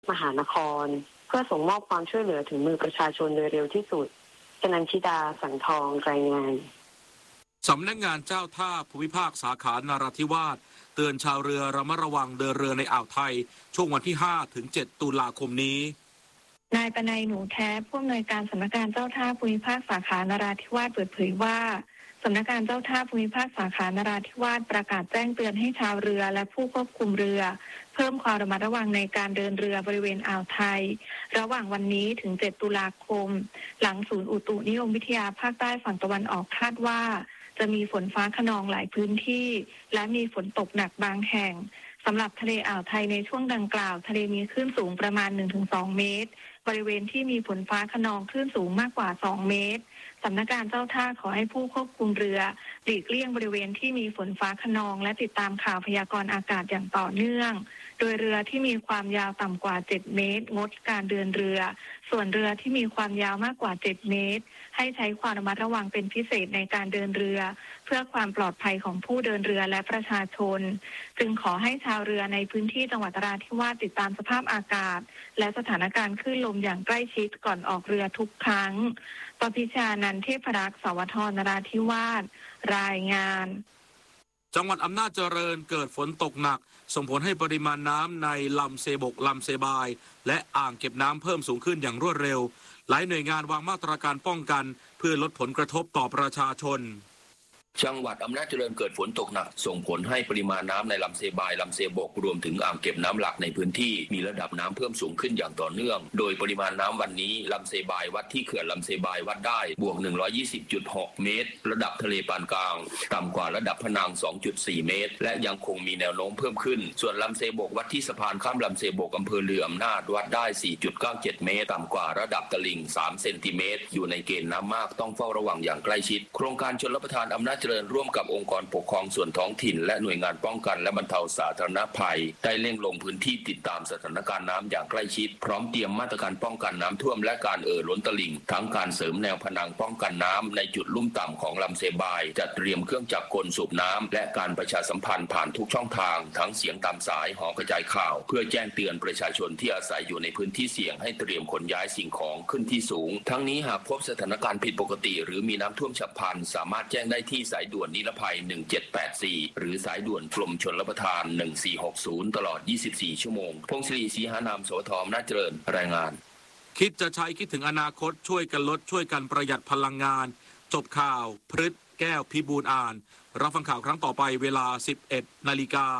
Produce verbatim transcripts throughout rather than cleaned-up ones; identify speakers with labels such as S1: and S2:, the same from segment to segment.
S1: มหานครเพื่อส่งมอบความช่วยเหลือถึงมือประชาชนโดยเร็วที่สุดชนันชิดาสังทองรายงาน
S2: สำนักงานเจ้าท่าภูมิภาคสาขานราธิวาสเตือนชาวเรือระมัดระวังเดินเรือในอ่าวไทยช่วงวันที่ห้าถึงเจ็ดตุลาคมนี้
S3: นายปนัยหนูแท้ผู้อำนวยการสำนักงานเจ้าท่าภูมิภาคสาขานราธิวาสเปิดเผยว่าสำนักงานเจ้าท่าภูมิภาคสาขานราธิวาสประกาศแจ้งเตือนให้ชาวเรือและผู้ควบคุมเรือเพิ่มความระมัดระวังในการเดินเรือบริเวณอ่าวไทยระหว่างวันนี้ถึงเจ็ดตุลาคมหลังศูนย์อุตุนิยมวิทยาภาคใต้ฝั่งตะวันออกคาดว่าจะมีฝนฟ้าคะนองหลายพื้นที่และมีฝนตกหนักบางแห่งสำหรับทะเลอ่าวไทยในช่วงดังกล่าวทะเลมีคลื่นสูงประมาณ หนึ่งถึงสอง เมตรบริเวณที่มีฝนฟ้าคะนองคลื่นสูงมากกว่าสองเมตรสำนักงานเจ้าท่าขอให้ผู้ควบคุมเรือหลีกเลี่ยงบริเวณที่มีฝนฟ้าคะนองและติดตามข่าวพยากรณ์อากาศอย่างต่อเนื่องโดยเรือที่มีความยาวต่ำกว่าเจ็ดเมตรงดการเดินเรือส่วนเรือที่มีความยาวมากกว่าเจ็ดเมตรให้ใช้ความระมัดระวังเป็นพิเศษในการเดินเรือเพื่อความปลอดภัยของผู้เดินเรือและประชาชนจึงขอให้ชาวเรือในพื้นที่จังหวัดนราธิวาสติดตามสภาพอากาศและสถานการณ์คลื่นลมอย่างใกล้ชิดก่อนออกเรือทุกครั้งปพิชานันท์เทพรักษ์สวทนราธิวาสรายงาน
S2: จังหวัดอำนาจเจริญเกิดฝนตกหนักส่งผลให้ปริมาณน้ำในลำเซบกลำเซบายและอ่างเก็บน้ำเพิ่มสูงขึ้นอย่างรวดเร็วหลายหน่วยงานวางมาตรการป้องกันเพื่อลดผลกระทบต่อประชาชน
S4: จังหวัดอำนาจเจริญเกิดฝนตกหนักส่งผลให้ปริมาณน้ำในลำเซบายลำเซบกรวมถึงอ่างเก็บน้ำหลักในพื้นที่มีระดับน้ำเพิ่มสูงขึ้นอย่างต่อเนื่องโดยปริมาณน้ำวันนี้ลำเซบายวัดที่เขื่อนลำเซบายวัดได้บวก หนึ่งร้อยยี่สิบจุดหก เมตรระดับทะเลปานกลางต่ำกว่าระดับพนัง สองจุดสี่ เมตรและยังคงมีแนวโน้มเพิ่มขึ้นส่วนลำเซบกวัดที่สะพานข้ามลำเซบกอำเภอเรืออำนาจวัดได้ สี่จุดเก้าเจ็ด เมตรต่ำกว่าระดับตลิ่งสามเซนติเมตรอยู่ในเกณฑ์น้ำมากต้องเฝ้าระวังอย่างใกล้ชิดโครงการชลประทานอำนาจเจริญร่วมกับองค์กรปกครองส่วนท้องถิ่นและหน่วยงานป้องกันและบรรเทาสาธารณภัยได้เร่งลงพื้นที่ติดตามสถานการณ์น้ำอย่างใกล้ชิดพร้อมเตรียมมาตรการป้องกันน้ำท่วมและการเอ่อล้นตลิ่งทั้งการเสริมแนวผนังป้องกันน้ำในจุดลุ่มต่ำของลำเซบายจัดเตรียมเครื่องจักรกลสูบน้ำและการประชาสัมพันธ์ผ่านทุกช่องทางทั้งเสียงตามสายหอกระจายข่าวเพื่อแจ้งเตือนประชาชนที่อาศัยอยู่ในพื้นที่เสี่ยงให้เตรียมขนย้ายสิ่งของขึ้นที่สูงทั้งนี้หากพบสถานการณ์ผิดปกติหรือมีน้ำท่วมฉับพลันสามารถแจ้งได้ที่สายด่วนนิรภัยหนึ่งเจ็ดแปดสี่หรือสายด่วนกรมชลประทานหนึ่งสี่หกศูนย์ตลอดยี่สิบสี่ชั่วโมงพงศิริศรีหานามสวทอำนาจเจริญรายงาน
S2: คิดจะใช้คิดถึงอนาคตช่วยกันลดช่วยกันประหยัดพลังงานจบข่าวพฤษแก้วพิบูลอ่านรับฟังข่าวครั้งต่อไปเวลา สิบเอ็ดนาฬิกา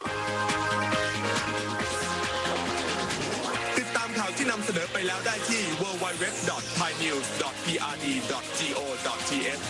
S5: ติดตามข่าวที่นำเสนอไปแล้วได้ที่ ดับเบิลยู ดับเบิลยู ดับเบิลยู ดอท ไทยนิวส์ ดอท พี อาร์ ดี ดอท จี โอ ดอท ที เอช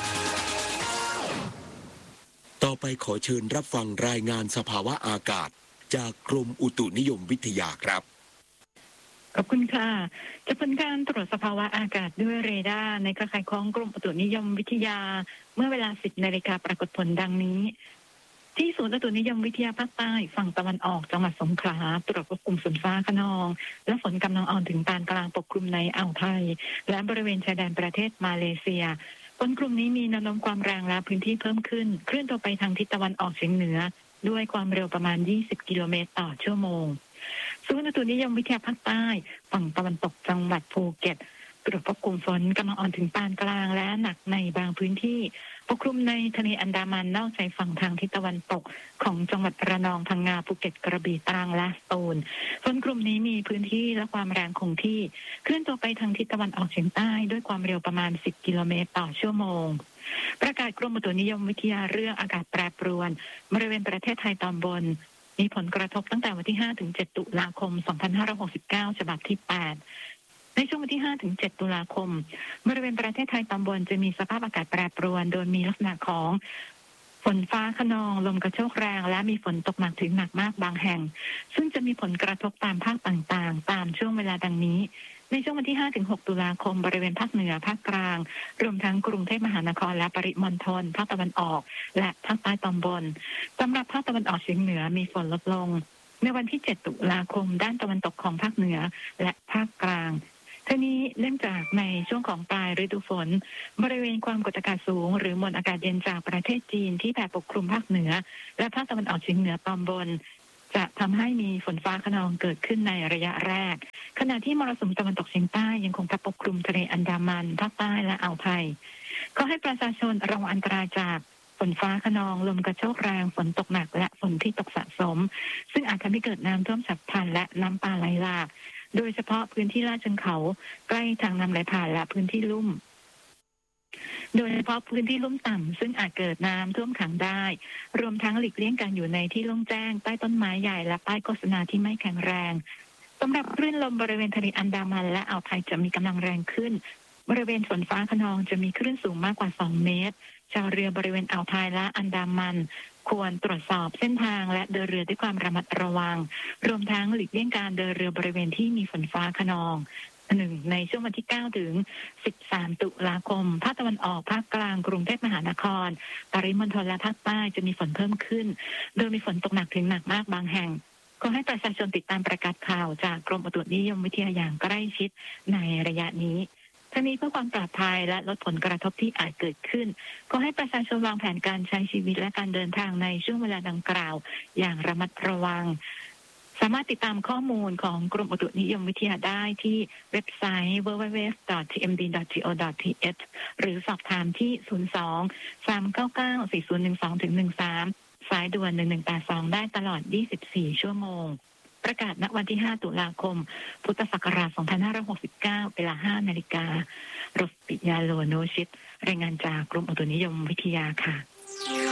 S6: ต่อไปขอเชิญรับฟังรายงานสภาวะอากาศจากกรมอุตุนิยมวิทยาครับ
S3: ขอบคุณค่ะจะเป็นการตรวจสภาวะอากาศด้วยเรดาร์ในเครือข่ายของกรมอุตุนิยมวิทยาเมื่อเวลา สิบนาฬิกาปรากฏผลดังนี้ที่ศูนย์อุตุนิยมวิทยาภาคใต้ฝั่งตะวันออกจังหวัดสงขลาตรวจพบกลุ่มฝนฟ้าคะนองและฝนกำลังอ่อนถึงปานกลางปกคลุมในอ่าวไทยและบริเวณชายแดนประเทศมาเลเซียฝนกลุ่มนี้มีแนวโน้มความแรงและพื้นที่เพิ่มขึ้นเคลื่อนตัวไปทางทิศตะวันออกเฉียงเหนือด้วยความเร็วประมาณยี่สิบกิโลเมตรต่อชั่วโมงศูนย์อุตุนิยมวิทยาภาคใต้ฝั่งตะวันตกจังหวัดภูเก็ตตรวจพบกลุ่มฝนกำลังอ่อนถึงปานกลางและหนักในบางพื้นที่ปกคลุมในทะเลอันดามันนอกชายฝั่งทางทิศตะวันตกของจังหวัดระนองพังงาภูเก็ตกระบี่ตรังและสตูลฝนกลุ่มนี้มีพื้นที่และความแรงคงที่เคลื่อนตัวไปทางทิศตะวันออกเฉียงใต้ด้วยความเร็วประมาณสิบกิโลเมตรต่อชั่วโมงประกาศกรมอุตุนิยมวิทยาเรื่องอากาศแปรปรวนบริเวณประเทศไทยตอนบนมีผลกระทบตั้งแต่วันที่ห้าถึงเจ็ดตุลาคมสองพันห้าร้อยหกสิบเก้าฉบับที่แปดในช่วงวันที่ห้าถึงเจ็ดตุลาคมบริเวณประเทศไทยตอนบนจะมีสภาพอากาศแปรปรวนโดยมีลักษณะของฝนฟ้าคะนองลมกระโชกแรงและมีฝนตกหนักถึงหนักมากบางแห่งซึ่งจะมีผลกระทบตามภาคต่างๆตามช่วงเวลาดังนี้ในช่วงวันที่ห้าถึงหกตุลาคมบริเวณภาคเหนือภาคกลางรวมทั้งกรุงเทพมหานครและปริมณฑลภาคตะวันออกและภาคใต้ตอนบนสำหรับภาคตะวันออกเฉียงเหนือมีฝนลดลงในวันที่เจ็ดตุลาคมด้านตะวันตกของภาคเหนือและภาคกลางทีนี้เนื่องจากในช่วงของปลายฤดูฝนบริเวณความกดอากาศสูงหรือมวลอากาศเย็นจากประเทศจีนที่แผ่ปกคลุมภาคเหนือและภาคตะวันออกเฉียงเหนือตอนบนจะทำให้มีฝนฟ้าคะนองเกิดขึ้นในระยะแรกขณะที่มรสุมตะวันตกเฉียงใต้ยังคงพัดปกคลุมทะเลอันดามันภาคใต้และอ่าวไทยก็ให้ประชาชนระวังอันตรายจากฝนฟ้าคะนองลมกระโชกแรงฝนตกหนักและฝนที่ตกสะสมซึ่งอาจทำให้เกิดน้ำท่วมฉับพลันและน้ำป่าไหลหลากโดยเฉพาะพื้นที่ลาดเชิงเขาใกล้ทางน้ำไหลผ่านและพื้นที่ลุ่มโดยเฉพาะพื้นที่ลุ่มต่ำซึ่งอาจเกิดน้ำท่วมขังได้รวมทั้งหลีกเลี่ยงการอยู่ในที่โล่งแจ้งใต้ต้นไม้ใหญ่และป้ายโฆษณาที่ไม่แข็งแรงสำหรับคลื่นลมบริเวณทะเลอันดามันและอ่าวไทยจะมีกำลังแรงขึ้นบริเวณฝนฟ้าคะนองจะมีคลื่นสูงมากกว่าสองเมตรชาวเรือบริเวณอ่าวไทยและอันดามันควรตรวจสอบเส้นทางและเดินเรือด้วยความระมัดระวังรวมทั้งหลีกเลี่ยงการเดินเรือบริเวณที่มีฝนฟ้าคะนองหนึ่งในช่วงวันที่เก้าถึงสิบสามตุลาคมภาคตะวันออกภาคกลางกรุงเทพมหานครปริมณฑลและภาคใต้จะมีฝนเพิ่มขึ้นโดยมีฝนตกหนักถึงหนักมากบางแห่งขอให้ประชาชนติดตามประกาศข่าวจากกรมอุตุนิยมวิทยาอย่างใกล้ชิดในระยะนี้ทั้งนี้เพื่อความปลอดภัยและลดผลกระทบที่อาจเกิดขึ้นขอให้ประชาชนวางแผนการใช้ชีวิตและการเดินทางในช่วงเวลาดังกล่าวอย่างระมัดระวังสามารถติดตามข้อมูลของกรมอุตุนิยมวิทยาได้ที่เว็บไซต์ ดับเบิลยู ดับเบิลยู ดับเบิลยู ดอท ที เอ็ม ดี ดอท จี โอ ดอท ที เอช หรือสอบถามที่ ศูนย์ สอง สาม เก้า เก้า สี่ ศูนย์ หนึ่ง สอง หนึ่ง สาม สายด่วน หนึ่ง หนึ่ง แปด สอง ได้ตลอด ยี่สิบสี่ ชั่วโมงประกาศณวันที่ ห้า ตุลาคม พุทธศักราช สองพันห้าร้อยหกสิบเก้า เวลา ห้า นาฬิการถปิยาโลโนชิตรายงานจากกรมอุตุนิยมวิทยาค่ะ